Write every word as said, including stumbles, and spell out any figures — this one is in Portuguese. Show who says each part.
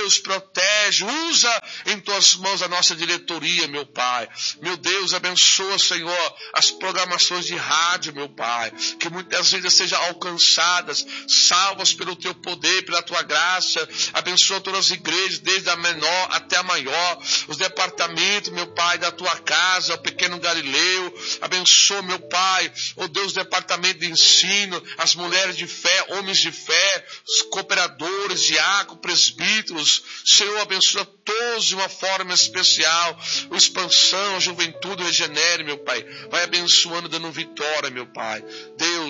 Speaker 1: Deus, protege, usa em tuas mãos a nossa diretoria, meu Pai. Meu Deus, abençoa, Senhor, as programações de rádio, meu Pai, que muitas vezes sejam alcançadas, salvas pelo teu poder, pela tua graça. Abençoa todas as igrejas, desde a menor até a maior, os departamentos, meu Pai, da tua casa, o pequeno Galileu. Abençoa, meu Pai, oh Deus, o departamento de ensino, as mulheres de fé, homens de fé, os cooperadores, diáconos, presbíteros. Senhor, abençoa todos de uma forma especial. O Expansão, a Juventude, o Regenere, meu Pai. Vai abençoando, dando vitória, meu Pai. Deus,